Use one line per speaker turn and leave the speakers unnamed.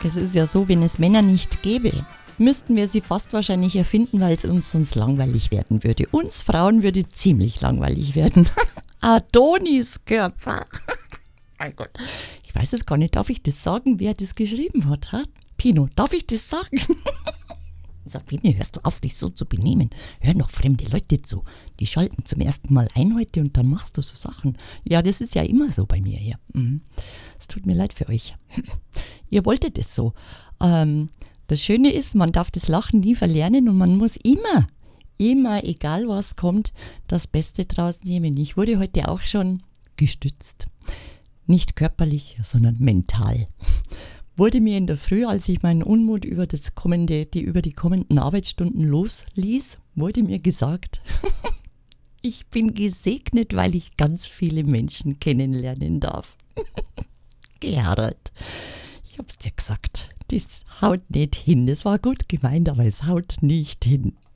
Es ist ja so, wenn es Männer nicht gäbe, müssten wir sie fast wahrscheinlich erfinden, weil es uns sonst langweilig werden würde. Uns Frauen würde ziemlich langweilig werden. Adoniskörper. Mein Gott. Ich weiß es gar nicht. Darf ich das sagen, wer das geschrieben hat? Ha? Pino, darf ich das sagen? Sabine, hörst du auf, dich so zu benehmen? Hör noch fremde Leute zu. Die schalten zum ersten Mal ein heute und dann machst du so Sachen. Ja, das ist ja immer so bei mir hier. Es tut mir leid für euch. Ihr wolltet es so. Das Schöne ist, man darf das Lachen nie verlernen und man muss immer, egal was kommt, das Beste draus nehmen. Ich wurde heute auch schon gestützt. Nicht körperlich, sondern mental. Wurde mir in der Früh, als ich meinen Unmut über die kommenden Arbeitsstunden losließ, wurde mir gesagt, ich bin gesegnet, weil ich ganz viele Menschen kennenlernen darf. Gerald, ich hab's dir gesagt, das haut nicht hin. Das war gut gemeint, aber es haut nicht hin.